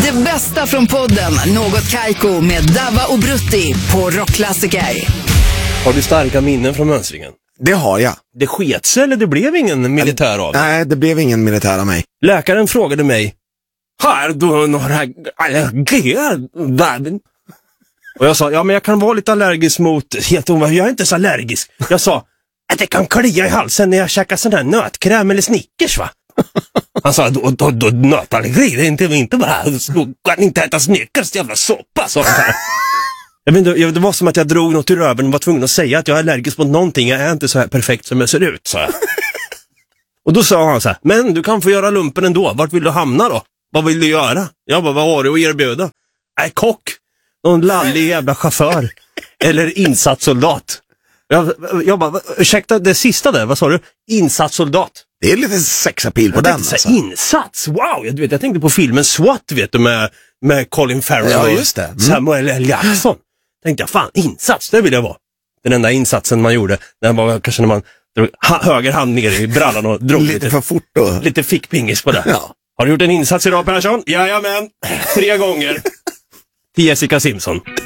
Det bästa från podden Något Kaiko med Dava och Brutti på Rockklassiker. Har du starka minnen från mönstringen? Det har jag. Det sket sig eller det blev ingen militär av det? Nej, det blev ingen militär av mig. Läkaren frågade mig: har du några allergier? Och jag sa, ja men jag kan vara lite allergisk mot, jag är inte så allergisk. Jag sa, att det kan klia i halsen när jag käkar sån här nötkräm eller Snickers va? Han sa, då nötallergi, det är inte bara, du kan inte äta Snickers, jävla soppa, sa han. Jag vet inte, det var som att jag drog något ur röven och var tvungen att säga att jag är allergisk mot någonting, jag är inte så här perfekt som jag ser ut, sa jag. Och då sa han så här, men du kan få göra lumpen ändå, vart vill du hamna då? Vad vill du göra? Jag bara, vad har du att erbjuda? Kock, någon lallig jävla chaufför eller insatssoldat. Jag bara, ursäkta, det sista där, vad sa du? Insatssoldat. Det är lite sexapil på den alltså. Insats, wow, jag tänkte på filmen SWAT, vet du, med Colin Farrell just det. och Samuel L. Jackson. Tänkte jag, fan, insats, det vill jag vara. Den enda insatsen man gjorde, den var kanske när man drog höger hand ner i brallan och drog lite för fort då. Lite fickpingis på det. Ja. Har du gjort en insats idag, Persson? Jajamän, 3 gånger. Till Jessica Simpson.